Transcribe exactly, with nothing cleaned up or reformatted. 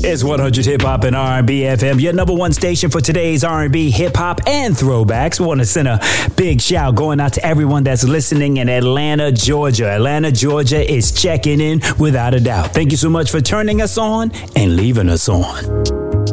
It's one hundred Hip Hop and R and B F M, your number one station for today's R and B, hip hop, and throwbacks. We want to send a big shout going out to everyone that's listening in Atlanta, Georgia. Atlanta, Georgia is checking in without a doubt. Thank you so much for turning us on and leaving us on.